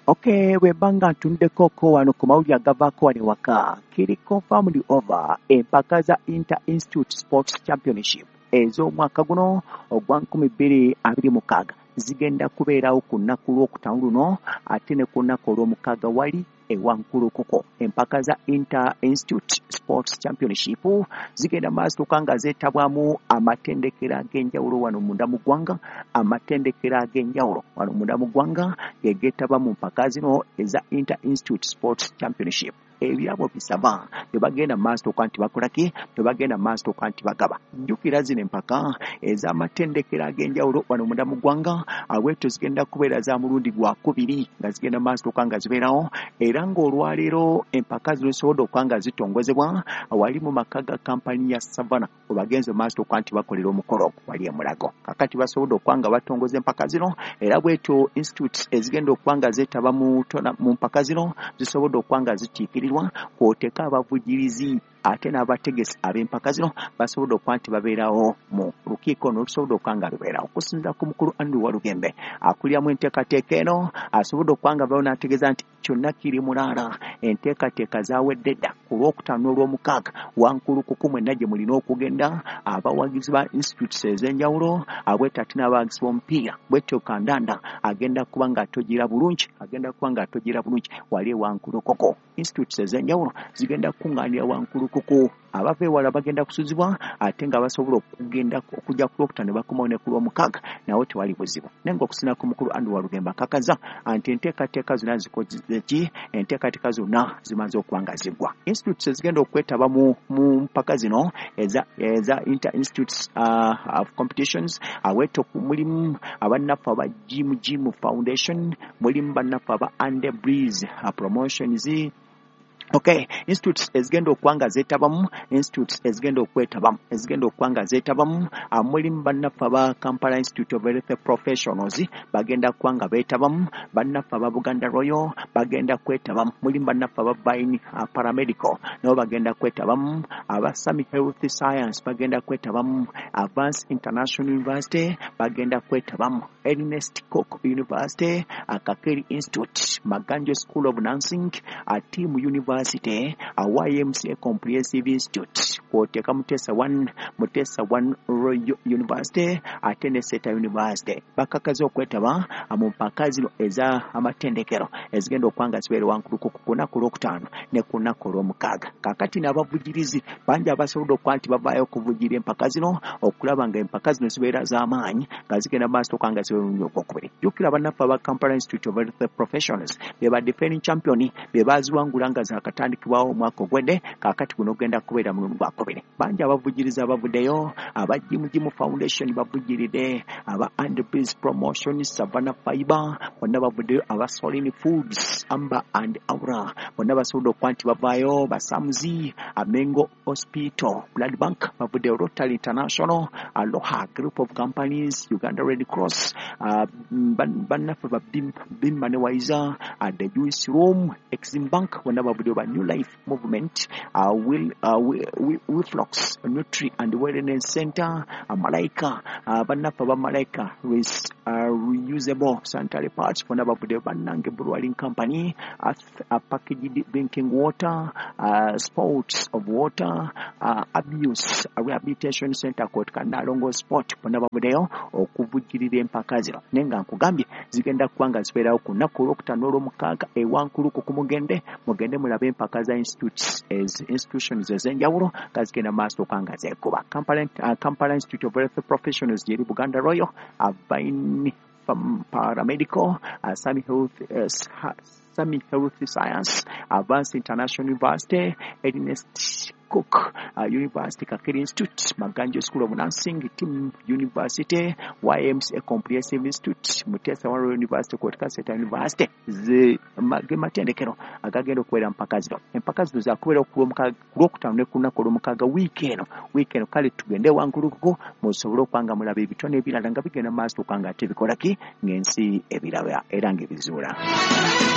Okay, webanga ntundeko ko wano ku mawulire agavaako wano ewaka. Kiri confirmed over empaka za Inter-Institute Sports Championship ez'omwaka guno ogwa 2026 zigenda kubeerawo ku nnaku lw'okutaano luno ate ne ku nnaku olw'omukaaga wali ewankulukuko. Empaka za Inter-Institute Sports Championship zigenda maasoka nga zeetabwamu amatendekero ag'enjawulo wano munda mu ggwanga. Amatendekero ag'enjawulo wano munda mu ggwanga geetaba mu mpaka zino eza Inter-Institute Sports Championship. Ebyabo bisaba tebagenda maasoka nti bakolaki, tebagenda maasoka nti bagaba. Jjukira zino empaka ez'amatendekero ag'enjawulo wano munda mu ggwanga awetto zigenda kubeera za mulundi gwakubiri nga zigenda maasoka nga zibeerawo, era ng'olwaleero empaka zino zisobodde okuba nga zitongozebwa wali mu maka ga kampani ya Savana webagenze maasoka nti bakolera omukolo wali e Mulago. Kakati basobodde okuba nga batongoza empaka zino, era bwetyo institutes ezigenda okuba nga zeetaba mu mpaka zino zisobodde okuba nga zitiikirirwa, kw'oteeka abavujirizi ate n'abategesi ab'empaka zino basobodde okuba nti babeerawo mu lukiiko n'olusobodde okuba nga lubeerawo. Okusinziira ku mukulu Andrew Walugembe akuliramu enteekateeka eno, asobodde okuba nga bawo n'ategeeza nti kyonna kiri mulaala. Enteekateeka zaawedde dda ku lw'okutaano n'olw'omukaaga wankulukuku mwenna gye mulina okugenda, abawagizi ba institutes ez'enjawulo abwetyo ate n'abawagizi b'omupiira bwetyo kandanda agenda kuba nga atogira bulungi wali ewankulukuko. Institutes ez'enjawulo zigenda kukungaanira wankulukuku, abava ewala bagenda kusuzibwa ate nga basobola okujja ku lwokutaano bakomawo ne ku lw'omukaaga nawo tewali buzibu. Naye ng'okusinziira ku mukulu Andrew Walugembe akakaza nti enteekateeka zonna zikoze enteekateeka zonna zimaze okuba nga ziggwa. Institutes ezigenda okwetaba mu mpaka zino eza inter-institutes competitions awetto mulimu abannaffe aba Jim Foundation, mulimu bannaffe aba Under Breeze Promotions. Okay, institutes ezigenda okuba nga zeetabamu mulimu bannaffe aba Kampala Institute of Health Professionals bagenda kuba nga beetabamu, bannaffe aba Buganda Royal bagenda kwetabamu, mulimu bannaffe aba Vine Paramedical nabo bagenda kwetabamu, aba Sami Health Science bagenda kwetabamu, Advanced International University bagenda kwetabamu, Ernest Cook University, Kakeri Institute, Maganjo School of Nursing, Team University, YMCA Comprehensive Institute, kw'oteeka Mutesa One Royal University ate ne Seta University bakakaza okwetaba mu mpaka zino eza amatendekero ezigenda okuba nga zibeera wankulukuku ku nnaku olwokutaano ne ku nnaku olw'omukaaga. Kaakati n'abavujirizi bangi abasobodde okuba nti bavaayo okuvujjira empaka zino okulaba nga empaka zino zibeera z'amaanyi nga zigenda maaso okuba nga zibeera olundi ogwokubiri. Jjukira bannaffe aba Kampala Institute of Health Professionals be ba defending champion be baaziwangula nga zaakatandikibwawo omwaka ogwedde, kaakati guno ogenda kubeera mulundi gwakubiri. Bangi abavujjirizi abavuddeyo, aba Jim Foundation bavujjiridde, aba Underbreeze Promotion, Savannah Fiber bonna bavuddeyo, aba Solin Foods, Amber and Aura bonna basobodde okuba nti bavaayo, basamuzi Amengo Hospital, Blood Bank bavuddeyo, Rotary International, Aloha Group of Companies, Uganda Red Cross, bannaffe ba Bimba ne Waiza, the Jewish Room, Exim Bank bonna bavuddeyo, ba New Life Movement, Wiflux Nutri and Wellness Center, Malaika bannaffe ba Malaika reusable sanitary parts bonna bavuddeyo, Bannange Brewing Company, packaged drinking water, sports of water, abuse rehabilitation center Kotka Nalongo Sport bonna bavuddeyo okuvujjirira empaka zino. Naye nga nkugambye zigenda kuba nga zibeerawo ku nnaku olwokutaano olw'omukaaga ewankulukuku mugende mulabe empaka za institutions ez'enjawulo nga zigenda maaso okuba nga zeekuba. Kampala Institute of Health Professionals gyeri Buganda Royal, Vine Paramedical, Sami Health Science, Advanced International University, Ernest Cook University, Kakeri Institute, Maganjo School of Nursing, Team University, YMCA Comprehensive Institute, Mutesa One University, Kotka Seta University matendekero agagenda okubeera mpaka zino. Empaka zino zaakubeera ku lwokutaano ne ku nnaku olw'omukaaga wiiki eno. Kale tugende wankulukuko musobole okuba nga mulaba ebitone ebirala nga bigenda maaso okuba nga ate bikolaki ng'ensi ebiraba era ng'ebizuula.